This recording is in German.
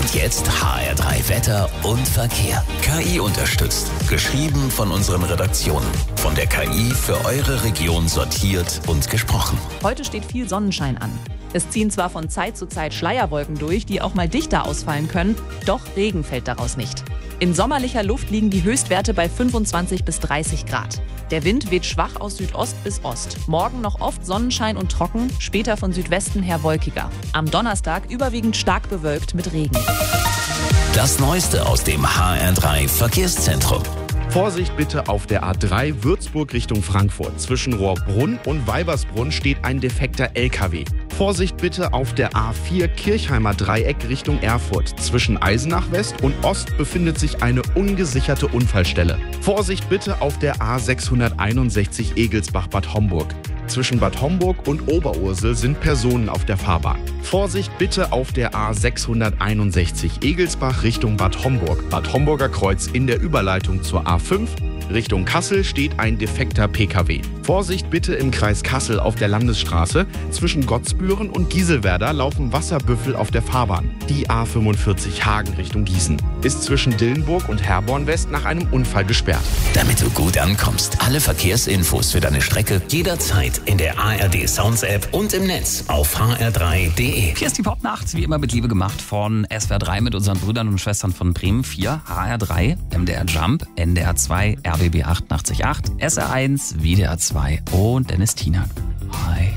Und jetzt HR3 Wetter und Verkehr. KI unterstützt. Geschrieben von unseren Redaktionen. Von der KI für eure Region sortiert und gesprochen. Heute steht viel Sonnenschein an. Es ziehen zwar von Zeit zu Zeit Schleierwolken durch, die auch mal dichter ausfallen können, doch Regen fällt daraus nicht. In sommerlicher Luft liegen die Höchstwerte bei 25 bis 30 Grad. Der Wind weht schwach aus Südost bis Ost. Morgen noch oft Sonnenschein und trocken, später von Südwesten her wolkiger. Am Donnerstag überwiegend stark bewölkt mit Regen. Das Neueste aus dem HR3 Verkehrszentrum. Vorsicht bitte auf der A3 Würzburg Richtung Frankfurt. Zwischen Rohrbrunn und Weibersbrunn steht ein defekter LKW. Vorsicht bitte auf der A4 Kirchheimer Dreieck Richtung Erfurt. Zwischen Eisenach West und Ost befindet sich eine ungesicherte Unfallstelle. Vorsicht bitte auf der A661 Egelsbach-Bad Homburg. Zwischen Bad Homburg und Oberursel sind Personen auf der Fahrbahn. Vorsicht bitte auf der A661 Egelsbach Richtung Bad Homburg. Bad Homburger Kreuz in der Überleitung zur A5. Richtung Kassel steht ein defekter PKW. Vorsicht bitte im Kreis Kassel auf der Landesstraße. Zwischen Gottsbüren und Gieselwerder laufen Wasserbüffel auf der Fahrbahn. Die A45 Hagen Richtung Gießen ist zwischen Dillenburg und Herborn West nach einem Unfall gesperrt. Damit du gut ankommst, alle Verkehrsinfos für deine Strecke jederzeit in der ARD Sounds App und im Netz auf hr3.de. Hier ist die Popnacht, wie immer mit Liebe gemacht von SWR 3 mit unseren Brüdern und Schwestern von Bremen 4, HR3, MDR Jump, NDR 2, RBB 88.8, SR1, WDR 2 und Dennis Tiener. Hi.